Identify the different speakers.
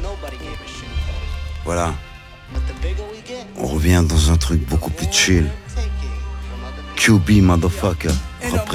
Speaker 1: Voilà. On revient dans un truc beaucoup plus chill. QB, motherfucker.